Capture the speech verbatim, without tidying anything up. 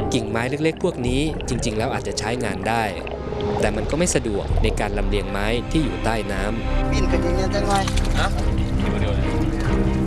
กิ่งไม้เล็กๆพวกนี้จริงๆแล้วอาจจะใช้งานได้แต่มันก็ไม่สะดวกในการลำเลียงไม้ที่อยู่ใต้น้ำบินกันยังไงจังไงฮะ